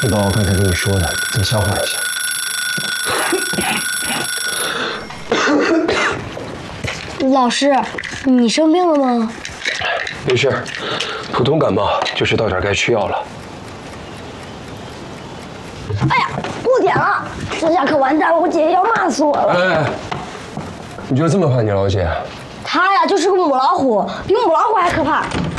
吃饱刚才跟你说的，再消化一下。 老师，你生病了吗？ 没事，普通感冒，就是到点该吃药了。 哎呀，过点了，这下可完蛋了，我姐姐要骂死我了。 哎，你就这么怕你老姐？ 她呀，就是个母老虎，比母老虎还可怕。